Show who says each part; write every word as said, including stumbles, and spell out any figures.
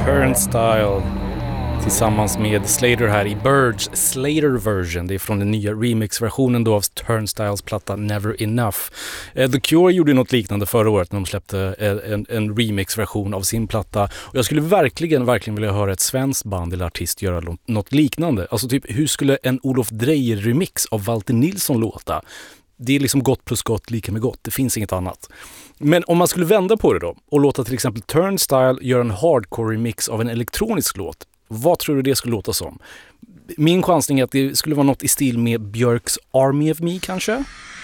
Speaker 1: Turnstile tillsammans med Slater här i Birds Slater version. Det är från den nya remix-versionen då av Turnstiles platta Never Enough. Eh, The Cure gjorde något liknande förra året när de släppte en, en remix-version av sin platta. Och jag skulle verkligen, verkligen vilja höra ett svenskt band eller artist göra något liknande. Alltså typ, hur skulle en Olof Dreyer-remix av Walter Nilsson låta? Det är liksom gott plus gott lika med gott. Det finns inget annat. Men om man skulle vända på det då och låta till exempel Turnstile göra en hardcore-remix av en elektronisk låt, vad tror du det skulle låta som? Min chansning är att det skulle vara något i stil med Björks Army of Me kanske?